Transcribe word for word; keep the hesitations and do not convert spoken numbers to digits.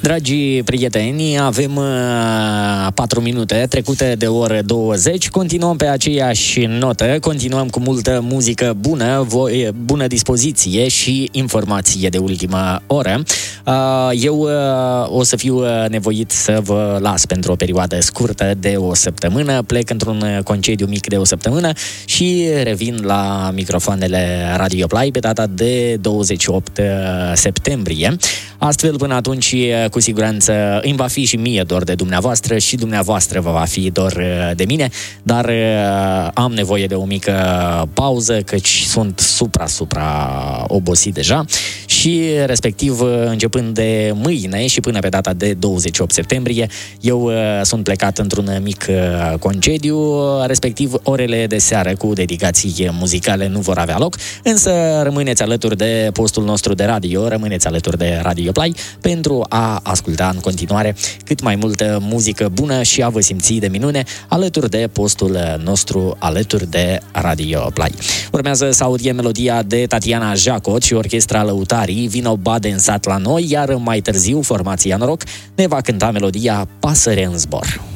Dragii prieteni, avem uh, patru minute trecute de oră douăzeci. Continuăm pe aceeași notă, continuăm cu multă muzică bună, voi, bună dispoziție și informație de ultima oră. Uh, eu uh, o să fiu nevoit să vă las pentru o perioadă scurtă de o săptămână. Plec într-un concediu mic de o săptămână și revin la microfoanele Radio Play pe data de douăzeci și opt septembrie. Astfel, până atunci, cu siguranță îmi va fi și mie dor de dumneavoastră și dumneavoastră vă va fi dor de mine, dar am nevoie de o mică pauză, căci sunt supra-supra obosit deja și, respectiv, începând de mâine și până pe data de douăzeci și opt septembrie, eu sunt plecat într-un mic concediu, respectiv orele de seară cu dedicații muzicale nu vor avea loc, însă rămâneți alături de postul nostru de radio, rămâneți alături de Radio Play pentru a asculta în continuare cât mai multă muzică bună și a vă simți de minune alături de postul nostru, alături de Radio Play. Urmează să audie melodia de Tatiana Jacot și Orchestra Lăutarii, Vino Bade în sat la noi, iar mai târziu formația Noroc ne va cânta melodia Pasăre în zbor.